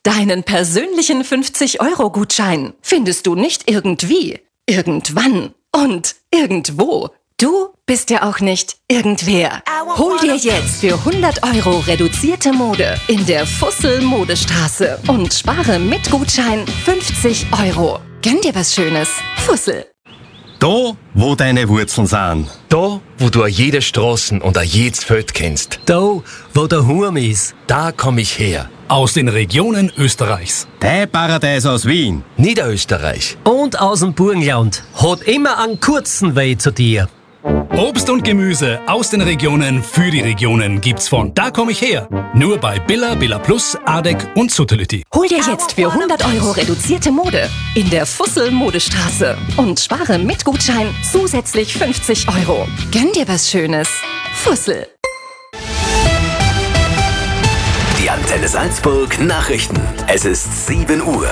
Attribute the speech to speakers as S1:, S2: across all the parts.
S1: Deinen persönlichen 50-Euro-Gutschein findest du nicht irgendwie, irgendwann und irgendwo. Du bist ja auch nicht irgendwer. Hol dir jetzt für 100 Euro reduzierte Mode in der Fussel Modestraße und spare mit Gutschein 50 Euro. Gönn dir was Schönes. Fussel.
S2: Da, wo deine Wurzeln sind.
S3: Da, wo du jede Straßen und jedes Feld kennst.
S4: Da, wo der Hurm ist.
S3: Da komm ich her.
S5: Aus den Regionen Österreichs.
S2: Dein Paradies aus Wien.
S3: Niederösterreich.
S4: Und aus dem Burgenland. Hat immer einen kurzen Weg zu dir.
S5: Obst und Gemüse aus den Regionen für die Regionen gibt's von Da komm ich her. Nur bei Billa, Billa Plus, Adek und Suttelütti.
S1: Hol dir jetzt für 100 Euro reduzierte Mode in der Fussel Modestraße und spare mit Gutschein zusätzlich 50 Euro. Gönn dir was Schönes. Fussel.
S6: Die Antenne Salzburg Nachrichten. Es ist 7 Uhr.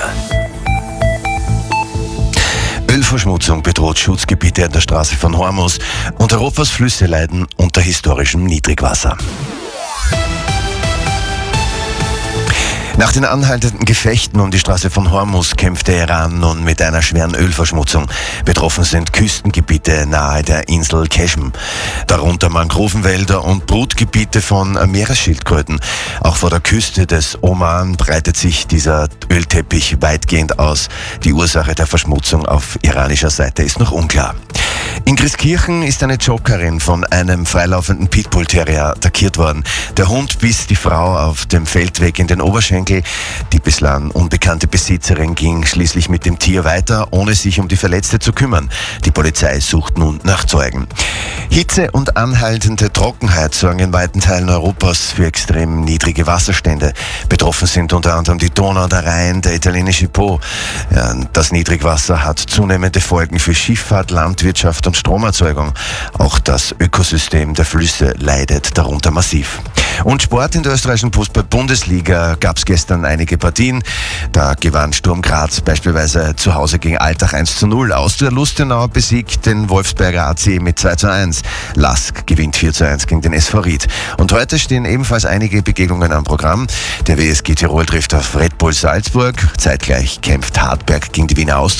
S7: Ölverschmutzung bedroht Schutzgebiete an der Straße von Hormus und Europas Flüsse leiden unter historischem Niedrigwasser. Nach den anhaltenden Gefechten um die Straße von Hormus kämpft der Iran nun mit einer schweren Ölverschmutzung. Betroffen sind Küstengebiete nahe der Insel Keshm, darunter Mangrovenwälder und Brutgebiete von Meeresschildkröten. Auch vor der Küste des Oman breitet sich dieser Ölteppich weitgehend aus. Die Ursache der Verschmutzung auf iranischer Seite ist noch unklar. In Grieskirchen ist eine Joggerin von einem freilaufenden Pitbull-Terrier attackiert worden. Der Hund biss die Frau auf dem Feldweg in den Oberschenkel. Die bislang unbekannte Besitzerin ging schließlich mit dem Tier weiter, ohne sich um die Verletzte zu kümmern. Die Polizei sucht nun nach Zeugen. Hitze und anhaltende Trockenheit sorgen in weiten Teilen Europas für extrem niedrige Wasserstände. Betroffen sind unter anderem die Donau, der Rhein, der italienische Po. Ja, das Niedrigwasser hat zunehmende Folgen für Schifffahrt, Landwirtschaft und Stromerzeugung. Auch das Ökosystem der Flüsse leidet darunter massiv. Und Sport in der österreichischen Fußball-Bundesliga gab es gestern einige Partien. Da gewann Sturm Graz beispielsweise zu Hause gegen Altach 1:0. Austria Lustenau besiegt den Wolfsberger AC mit 2:1. Lask gewinnt 4:1 gegen den SV Ried. Und heute stehen ebenfalls einige Begegnungen am Programm. Der WSG Tirol trifft auf Red Bull Salzburg. Zeitgleich kämpft Hartberg gegen die Wiener Austria.